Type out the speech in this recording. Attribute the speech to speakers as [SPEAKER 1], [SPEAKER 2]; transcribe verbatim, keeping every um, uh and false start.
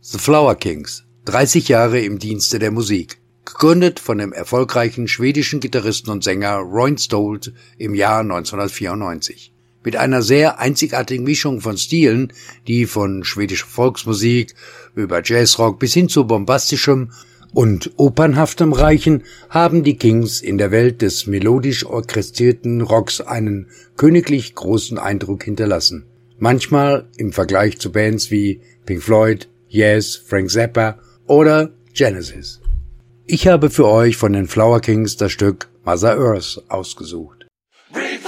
[SPEAKER 1] The Flower Kings, dreißig Jahre im Dienste der Musik. Gegründet von dem erfolgreichen schwedischen Gitarristen und Sänger Roy Stolt im Jahr neunzehnhundertvierundneunzig. Mit einer sehr einzigartigen Mischung von Stilen, die von schwedischer Volksmusik über Jazzrock bis hin zu bombastischem und opernhaftem reichen, haben die Kings in der Welt des melodisch orchestrierten Rocks einen königlich großen Eindruck hinterlassen. Manchmal im Vergleich zu Bands wie Pink Floyd, Yes, Frank Zappa oder Genesis. Ich habe für euch von den Flower Kings das Stück Mother Earth ausgesucht.